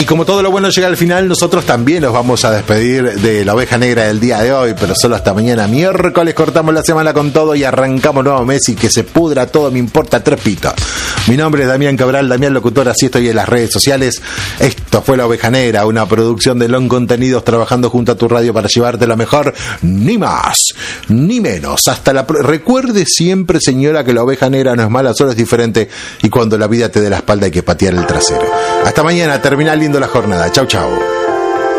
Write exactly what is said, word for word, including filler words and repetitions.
como todo lo bueno llega al final, nosotros también nos vamos a despedir de la oveja negra del día de hoy, pero solo hasta mañana miércoles. Cortamos la semana con todo y arrancamos nuevo mes y que se pudra todo, me importa tres pitos. Mi nombre es Damián Cabral, Damián Locutor, así estoy en las redes sociales. Esto fue La Oveja Negra, una producción de Long Contenidos, trabajando junto a tu radio para llevarte la mejor, ni más, ni menos. Hasta la pro- Recuerde siempre, señora, que la oveja negra no es mala, solo es diferente, y cuando la vida te dé la espalda hay que patear el trasero. Hasta mañana, termina lindo la jornada. Chau, chau.